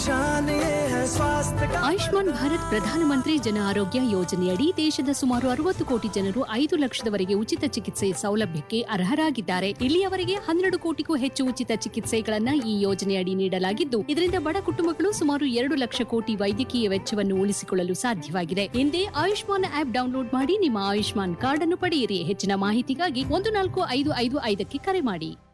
ಆಯುಷ್ಮಾನ್ ಭಾರತ್ ಪ್ರಧಾನಮಂತ್ರಿ ಜನ ಆರೋಗ್ಯ ಯೋಜನೆಯಡಿ ದೇಶದ ಸುಮಾರು 60 ಕೋಟಿ ಜನರು 5 ಲಕ್ಷದವರೆಗೆ ಉಚಿತ ಚಿಕಿತ್ಸೆ ಸೌಲಭ್ಯಕ್ಕೆ ಅರ್ಹರಾಗಿದ್ದಾರೆ. ಇಲ್ಲಿಯವರೆಗೆ 12 ಕೋಟಿಗೂ ಹೆಚ್ಚು ಉಚಿತ ಚಿಕಿತ್ಸೆಗಳನ್ನ ಈ ಯೋಜನೆಯಡಿ ನೀಡಲಾಗಿದ್ದು, ಇದರಿಂದ ಬಡ ಕುಟುಂಬಗಳು ಸುಮಾರು 2 ಲಕ್ಷ ಕೋಟಿ ವೈದ್ಯಕೀಯ ವೆಚ್ಚವನ್ನು ಉಳಿಸಿಕೊಳ್ಳಲು ಸಾಧ್ಯವಾಗಿದೆ. ಹಿಂದೆ ಆಯುಷ್ಮಾನ್ ಆಪ್ ಡೌನ್ಲೋಡ್ ಮಾಡಿ ನಿಮ್ಮ ಆಯುಷ್ಮಾನ್ ಕಾರ್ಡ್ ಅನ್ನು ಪಡೆಯಿರಿ. ಹೆಚ್ಚಿನ ಮಾಹಿತಿಗಾಗಿ 14555ಕ್ಕೆ ಕರೆ ಮಾಡಿ.